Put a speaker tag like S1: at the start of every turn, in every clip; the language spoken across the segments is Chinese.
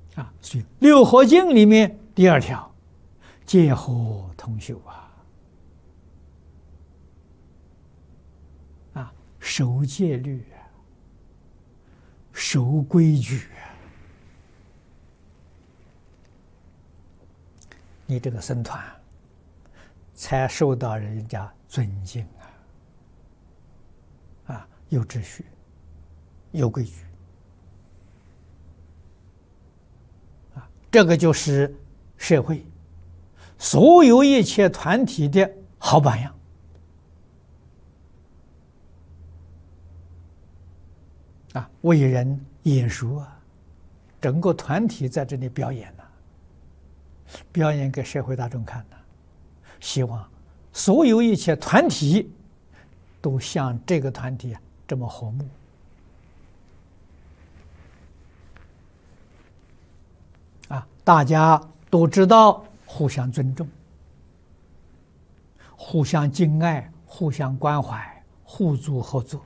S1: 所以六合敬里面第二条，戒和同修守戒律，守规矩，你这个僧团才受到人家尊敬有秩序，有规矩这个就是社会所有一切团体的好榜样为人演说整个团体在这里表演表演给社会大众看希望所有一切团体都像这个团体这么和睦大家都知道互相尊重，互相敬爱，互相关怀，互助合作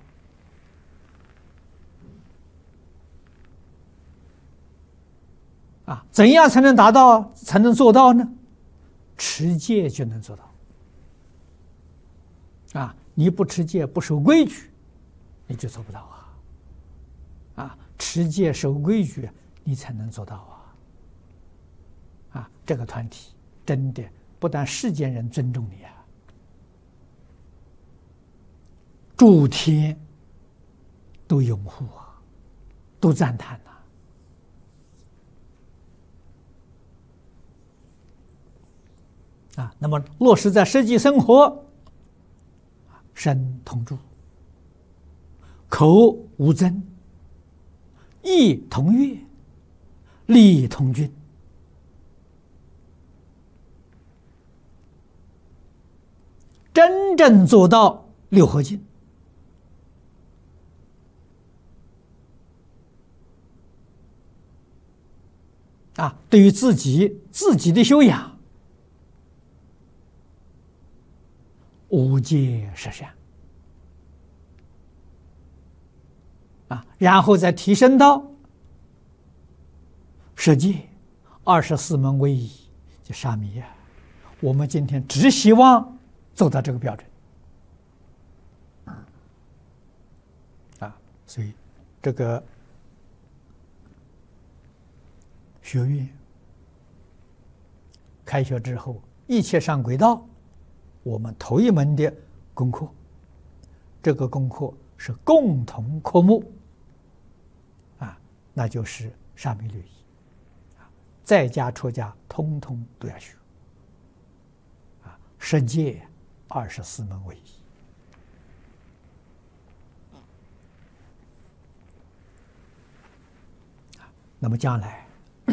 S1: 怎样才能达到，才能做到呢？持戒就能做到你不持戒，不守规矩，你就做不到持戒守规矩，你才能做到这个团体真的不但世间人尊重你诸天都拥护都赞叹那么落实在实际生活，身同住，口无争，意同悦，力同均真正做到六合敬对于自己的修养无戒十善然后再提升到十戒24门唯一就沙弥我们今天只希望做到这个标准所以这个学院开学之后一切上轨道，我们头一门的功课，这个功课是共同科目那就是沙弥律仪在家出家通通都要学十戒24门唯一那么将来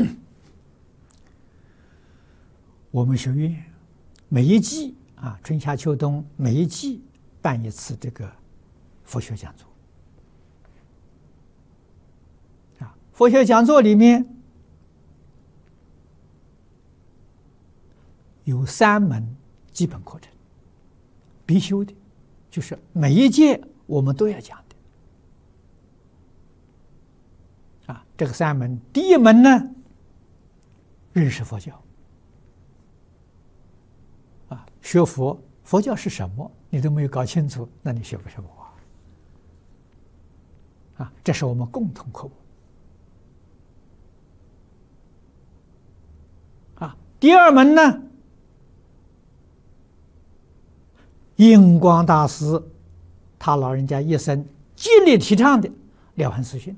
S1: 我们学院每一季春夏秋冬每一季办一次这个佛学讲座佛学讲座里面有3门基本课程必修的，就是每一届我们都要讲的这个3门，第一门呢认识佛教学佛教是什么你都没有搞清楚，那你学不学佛这是我们共同科目第二门呢，印光大师他老人家一生极力提倡的了凡四训。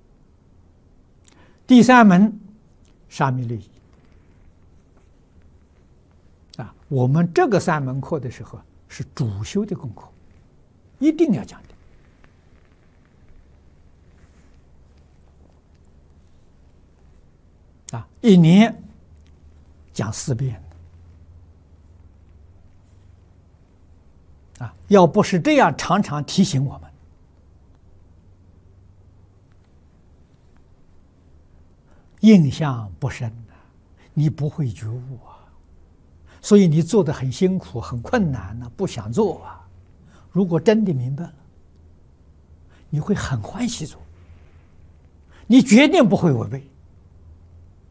S1: 第3门沙弥律仪我们这个3门课的时候是主修的功课，一定要讲的1年讲4遍要不是这样常常提醒我们，印象不深你不会觉悟所以你做得很辛苦很困难不想做如果真的明白了，你会很欢喜做，你决定不会违背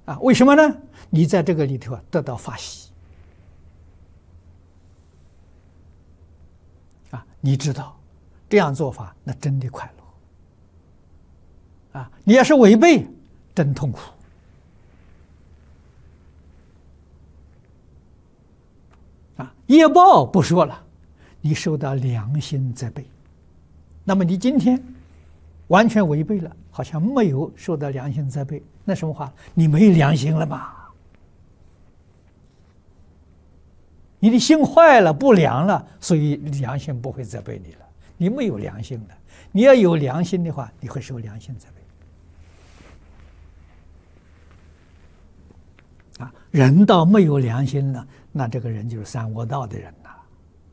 S1: 啊，为什么呢？你在这个里头得到法喜啊，你知道这样做法那真的快乐啊，你要是违背，真痛苦啊。业报不说了，你受到良心责备，那么你今天完全违背了，好像没有受到良心责备，那什么话？你没良心了嘛？你的心坏了，不良了，所以良心不会责备你了。你没有良心的，你要有良心的话，你会受良心责备。啊，人到没有良心了，那这个人就是三恶道的人呐。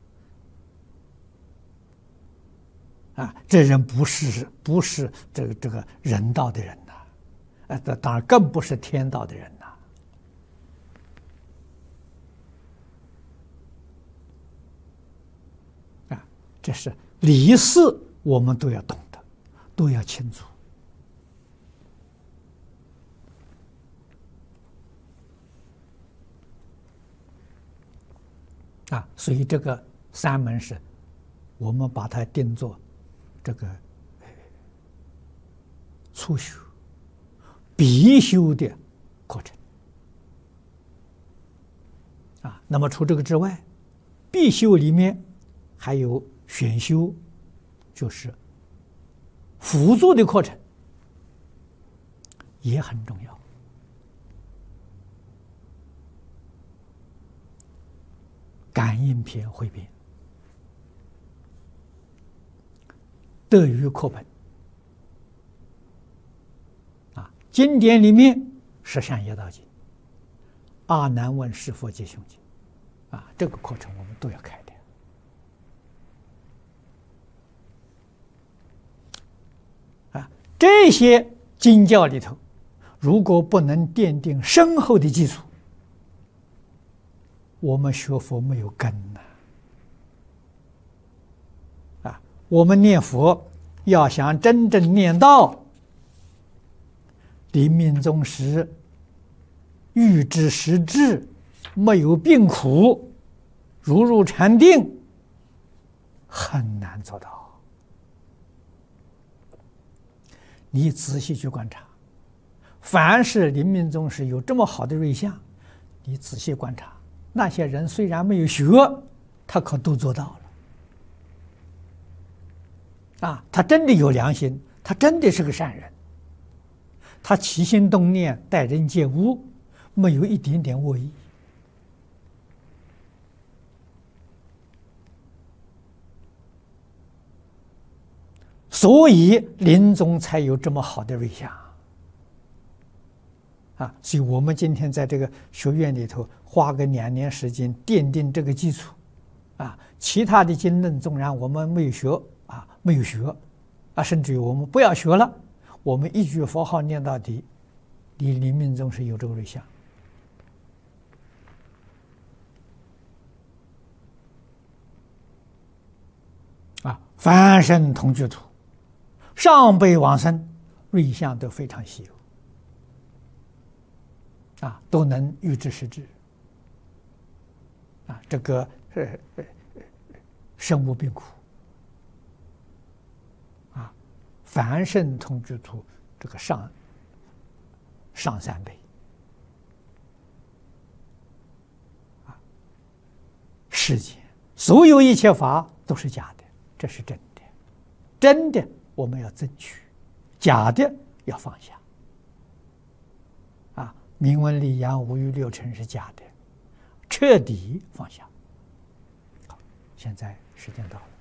S1: 啊，这人不是这个人道的人呐，当然更不是天道的人呐。啊，这是理事，我们都要懂得，都要清楚。啊，所以这个三门是，我们把它定作这个初修、必修的课程。啊，那么除这个之外，必修里面还有选修，就是辅助的课程，也很重要。感应篇汇编、德语课本啊，经典里面是善业道经、阿难问是佛皆凶经啊，这个课程我们都要开的啊。这些经教里头，如果不能奠定深厚的基础，我们学佛没有根呐！啊，我们念佛要想真正念到临命终时欲知实质，没有病苦，如禅定，很难做到。你仔细去观察，凡是临命终时有这么好的瑞相，你仔细观察。那些人虽然没有学，他可都做到了。啊，他真的有良心，他真的是个善人，他起心动念、待人接物，没有一点点恶意。所以临终才有这么好的瑞相。啊，所以我们今天在这个学院里头花个2年时间奠定这个基础，啊，其他的经论纵然我们没有学啊，没有学，啊，甚至于我们不要学了，我们一句佛号念到底，你临命终是有这个瑞相。啊，凡圣同居土，上辈往生，瑞相都非常稀有。啊，都能预知实质。啊，这个身无病苦。啊，凡圣同居土，这个上3倍。啊，世间所有一切法都是假的，这是真的。真的我们要争取，假的要放下。名闻利养、五欲六尘是假的，彻底放下。好，现在时间到了。